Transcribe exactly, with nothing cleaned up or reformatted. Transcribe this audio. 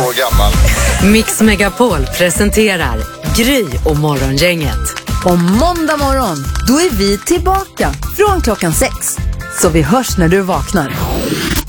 år gammal. Mix Megapol presenterar Gry och Morgongänget. Om måndag morgon, då är vi tillbaka från klockan sex. Så vi hörs när du vaknar.